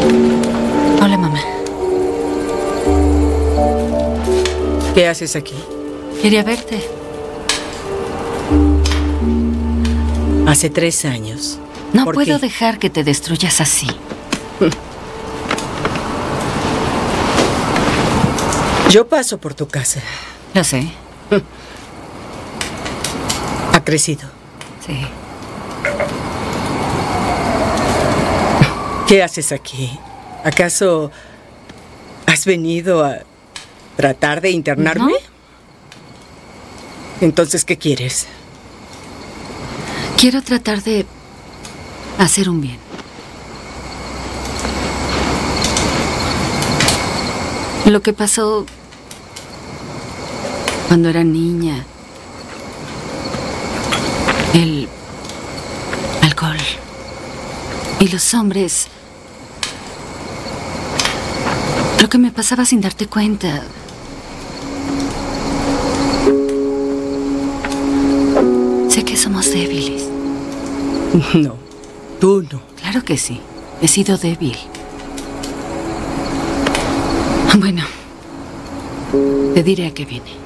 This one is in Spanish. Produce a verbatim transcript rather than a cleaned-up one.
Hola, mamá. ¿Qué haces aquí? Quería verte. Hace tres años. No ¿Por puedo qué? dejar que te destruyas así. Yo paso por tu casa. Lo sé. Ha crecido. Sí. ¿Qué haces aquí? ¿Acaso has venido a tratar de internarme? ¿No? Entonces, ¿qué quieres? Quiero tratar de hacer un bien. Lo que pasó cuando era niña. El alcohol. Y los hombres. Lo que me pasaba sin darte cuenta. Sé que somos débiles. No, tú no. Claro que sí. He sido débil. Bueno, te diré a qué viene.